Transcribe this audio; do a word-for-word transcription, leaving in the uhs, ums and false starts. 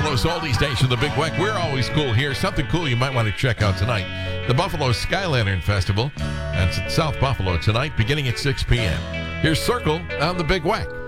Buffalo's oldies station, the Big Weck. We're always cool here. Something cool you might want to check out tonight. The Buffalo Sky Lantern Festival. That's at South Buffalo tonight, beginning at six p.m. Here's Circle on the Big Weck.